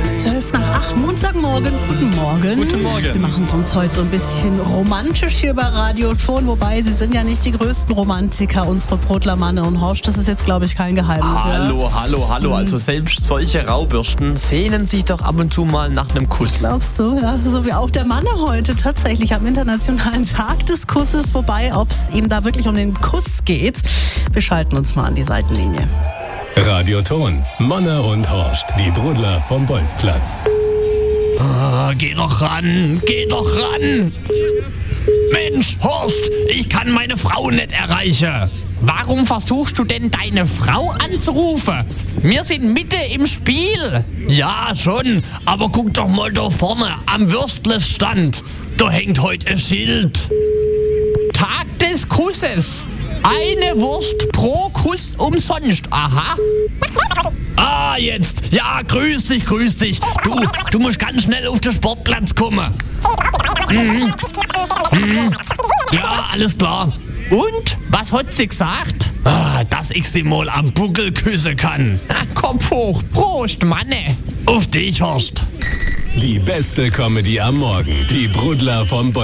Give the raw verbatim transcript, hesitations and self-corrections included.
Zwölf nach acht, Montagmorgen. Guten Morgen. Guten Morgen. Wir machen es uns heute so ein bisschen romantisch hier bei Radioton, wobei Sie sind ja nicht die größten Romantiker, unsere Brotler Manne und Horst. Das ist jetzt, glaube ich, kein Geheimnis. Hallo, ja? hallo, hallo. Also selbst solche Raubürsten sehnen sich doch ab und zu mal nach einem Kuss. Glaubst du, ja? So wie auch der Manne heute tatsächlich am Internationalen Tag des Kusses. Wobei, ob es ihm da wirklich um den Kuss geht, wir schalten uns mal an die Seitenlinie. Radioton, Manne und Horst, die Brudler vom Bolzplatz. Ah, geh doch ran, geh doch ran. Mensch, Horst, ich kann meine Frau nicht erreichen. Warum versuchst du denn deine Frau anzurufen? Wir sind mitten im Spiel. Ja, schon, aber guck doch mal da vorne am Würstlesstand. Da hängt heute ein Schild. Tag des Kusses. Eine Wurst pro Kuss umsonst. Aha. Ah, jetzt. Ja, grüß dich, grüß dich. Du, du musst ganz schnell auf den Sportplatz kommen. Mhm. Mhm. Ja, alles klar. Und? Was hat sie gesagt? Ah, dass ich sie mal am Buckel küssen kann. Na, Kopf hoch. Prost, Manne. Auf dich, Horst. Die beste Comedy am Morgen, die Brudler vom Bolzplatz.